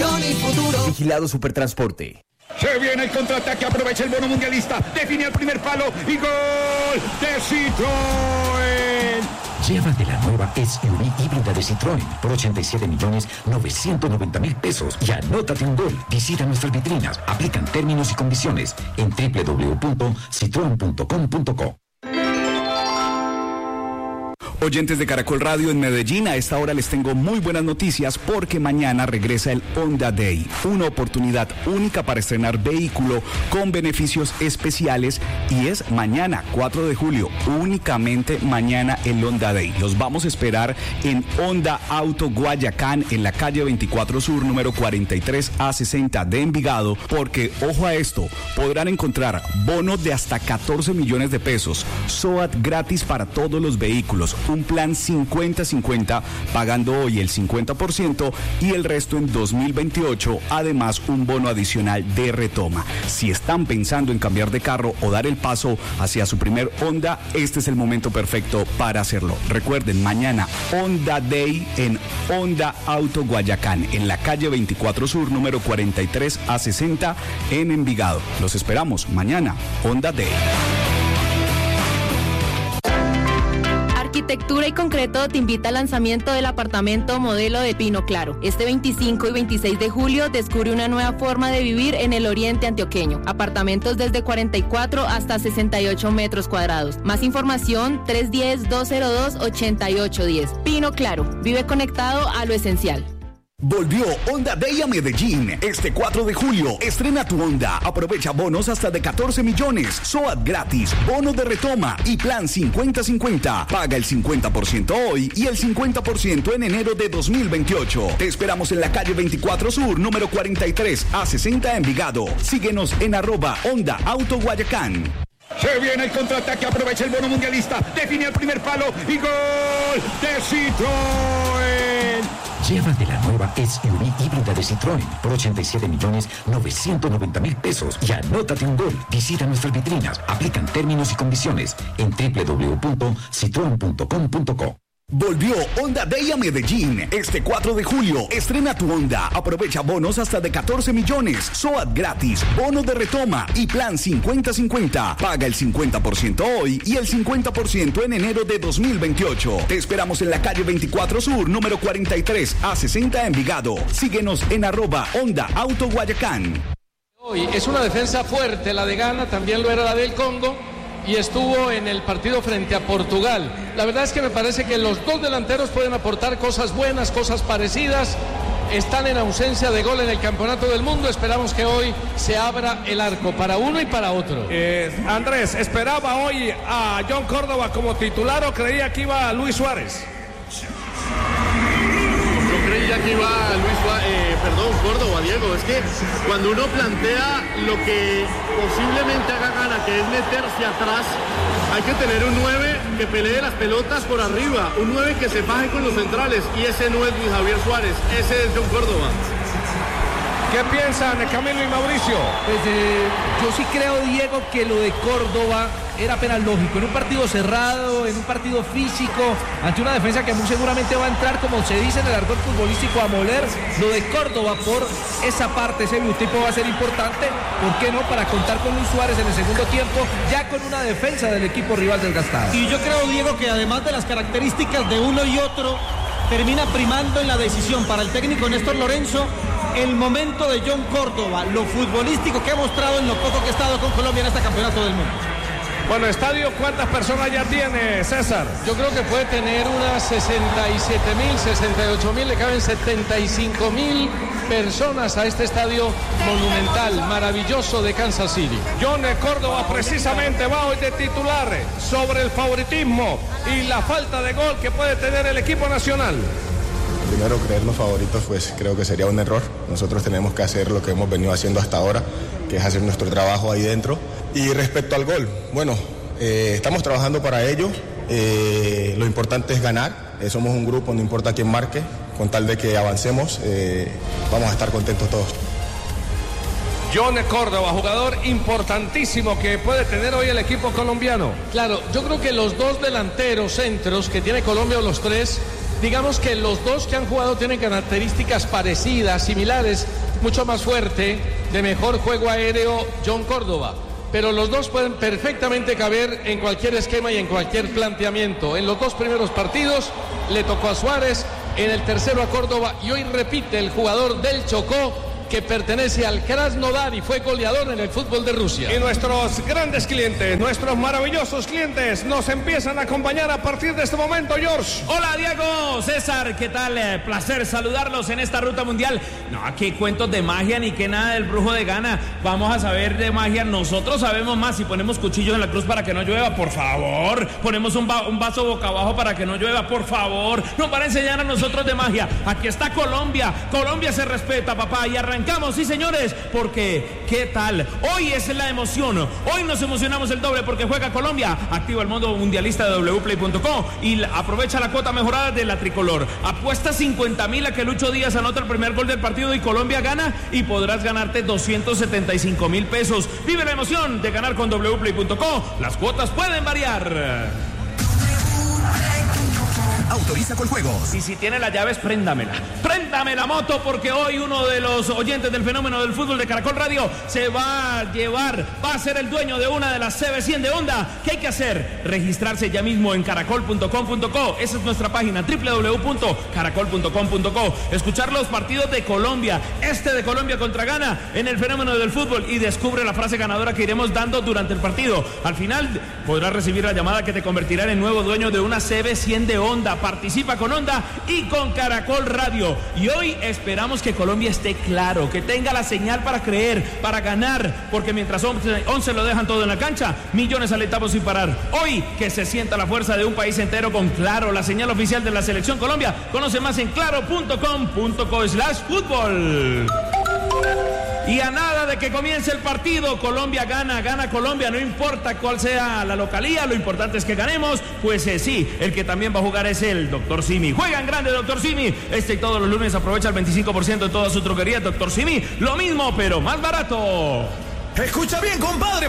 inversión y futuro. Vigilado Supertransporte. Se viene el contraataque, aprovecha el bono mundialista, define el primer palo y gol de Citroën. Llévate la nueva SUV híbrida de Citroën por 87.990.000 pesos y anótate un gol. Visita nuestras vitrinas, aplican términos y condiciones en www.citroen.com.co. Oyentes de Caracol Radio en Medellín, a esta hora les tengo muy buenas noticias porque mañana regresa el Honda Day, una oportunidad única para estrenar vehículo con beneficios especiales y es mañana, 4 de julio, únicamente mañana el Honda Day. Los vamos a esperar en Honda Auto Guayacán, en la calle 24 Sur, número 43A60 de Envigado, porque, ojo a esto, podrán encontrar bonos de hasta 14 millones de pesos, SOAT gratis para todos los vehículos, un plan 50-50 pagando hoy el 50% y el resto en 2028, además un bono adicional de retoma. Si están pensando en cambiar de carro o dar el paso hacia su primer Honda, este es el momento perfecto para hacerlo. Recuerden, mañana Honda Day en Honda Auto Guayacán, en la calle 24 Sur, número 43A60 en Envigado. Los esperamos mañana, Honda Day. Arquitectura y Concreto te invita al lanzamiento del apartamento modelo de Pino Claro. Este 25 y 26 de julio descubre una nueva forma de vivir en el oriente antioqueño. Apartamentos desde 44 hasta 68 metros cuadrados. Más información 310-202-8810. Pino Claro, vive conectado a lo esencial. Volvió Honda Day a Medellín. Este 4 de julio, estrena tu Honda. Aprovecha bonos hasta de 14 millones, SOAT gratis, bono de retoma y plan 50-50. Paga el 50% hoy y el 50% en enero de 2028. Te esperamos en la calle 24 Sur, número 43A60 Envigado. Síguenos en @Honda Auto Guayacán. Se viene el contraataque, aprovecha el bono mundialista, define el primer palo y gol de Citroën. Llévate la nueva SUV híbrida de Citroën por 87.990.000 pesos y anótate un gol. Visita nuestras vitrinas, aplican términos y condiciones en www.citroen.com.co. Volvió Honda Day a Medellín. Este 4 de julio, estrena tu Honda. Aprovecha bonos hasta de 14 millones, SOAT gratis, bono de retoma y plan 50-50. Paga el 50% hoy y el 50% en enero de 2028. Te esperamos en la calle 24 Sur, número 43A60 Envigado. Síguenos en @Honda Auto Guayacán. Hoy es una defensa fuerte la de Ghana, también lo era la del Congo. Y estuvo en el partido frente a Portugal. La verdad es que me parece que los dos delanteros pueden aportar cosas buenas, cosas parecidas. Están en ausencia de gol en el Campeonato del Mundo. Esperamos que hoy se abra el arco para uno y para otro. Andrés, ¿esperaba hoy a John Córdoba como titular o creía que iba Luis Suárez? Creía que iba Córdoba, Diego. Es que cuando uno plantea lo que posiblemente haga Ghana, que es meterse atrás, hay que tener un 9 que pelee las pelotas por arriba, un 9 que se faje con los centrales, y ese no es Luis Javier Suárez, ese es John Córdoba. ¿Qué piensan Camilo y Mauricio? Pues yo sí creo, Diego, que lo de Córdoba era apenas lógico. En un partido cerrado, en un partido físico, ante una defensa que muy seguramente va a entrar, como se dice en el argot futbolístico, a moler. Lo de Córdoba por esa parte, ese biotipo va a ser importante. ¿Por qué no? Para contar con Luis Suárez en el segundo tiempo, ya con una defensa del equipo rival desgastada. Y yo creo, Diego, que además de las características de uno y otro, termina primando en la decisión para el técnico Néstor Lorenzo el momento de John Córdoba, lo futbolístico que ha mostrado en lo poco que ha estado con Colombia en este campeonato del mundo. Bueno, estadio, ¿cuántas personas ya tiene, César? Yo creo que puede tener unas 67.000, 68.000, le caben 75.000 personas a este estadio monumental, maravilloso de Kansas City. John Córdoba precisamente va hoy de titular sobre el favoritismo y la falta de gol que puede tener el equipo nacional. Primero, creernos favoritos, pues creo que sería un error. Nosotros tenemos que hacer lo que hemos venido haciendo hasta ahora, que es hacer nuestro trabajo ahí dentro. Y respecto al gol, bueno, estamos trabajando para ello. Lo importante es ganar. Somos un grupo, no importa quién marque, con tal de que avancemos, vamos a estar contentos todos. John Córdoba, jugador importantísimo que puede tener hoy el equipo colombiano. Claro, yo creo que los dos delanteros centros que tiene Colombia, o los tres, digamos que los dos que han jugado tienen características parecidas, similares, mucho más fuerte, de mejor juego aéreo John Córdoba. Pero los dos pueden perfectamente caber en cualquier esquema y en cualquier planteamiento. En los dos primeros partidos le tocó a Suárez, en el tercero a Córdoba, y hoy repite el jugador del Chocó, que pertenece al Krasnodar y fue goleador en el fútbol de Rusia. Y nuestros grandes clientes, nuestros maravillosos clientes, nos empiezan a acompañar a partir de este momento, George. Hola, Diego, César, ¿qué tal? Placer saludarlos en esta ruta mundial. No, aquí cuentos de magia ni que nada del brujo de Ghana. Vamos a saber de magia, nosotros sabemos más. Si ponemos cuchillos en la cruz para que no llueva, por favor. Ponemos un vaso boca abajo para que no llueva, por favor. No, para enseñar a nosotros de magia. Aquí está Colombia. Colombia se respeta, papá, y arrancamos, sí señores, porque ¿qué tal? Hoy es la emoción, hoy nos emocionamos el doble porque juega Colombia. Activa el modo mundialista de wplay.co y aprovecha la cuota mejorada de la tricolor. Apuesta 50,000 a que Lucho Díaz anota el primer gol del partido y Colombia gana, y podrás ganarte 275,000 pesos. Vive la emoción de ganar con wplay.co. Las cuotas pueden variar. Autoriza con juegos. Y si tiene las llaves, préndamela. Préndame la moto, porque hoy uno de los oyentes del fenómeno del fútbol de Caracol Radio se va a llevar, va a ser el dueño de una de las CB100 de Honda. ¿Qué hay que hacer? Registrarse ya mismo en caracol.com.co. Esa es nuestra página, www.caracol.com.co. Escuchar los partidos de Colombia, de Colombia contra Ghana, en el fenómeno del fútbol, y descubre la frase ganadora que iremos dando durante el partido. Al final podrás recibir la llamada que te convertirá en el nuevo dueño de una CB100 de Honda. Participa con Honda y con Caracol Radio. Y hoy esperamos que Colombia esté claro, que tenga la señal para creer, para ganar, porque mientras 11 lo dejan todo en la cancha, millones alentamos sin parar. Hoy que se sienta la fuerza de un país entero con Claro, la señal oficial de la Selección Colombia. Conoce más en claro.com.co/fútbol. Y a nada de que comience el partido, Colombia gana Colombia, no importa cuál sea la localía, lo importante es que ganemos. Pues sí, el que también va a jugar es el Dr. Simi. Juega en grande Dr. Simi. Y todos los lunes aprovecha el 25% de toda su droguería. Dr. Simi, lo mismo, pero más barato. Escucha bien, compadre.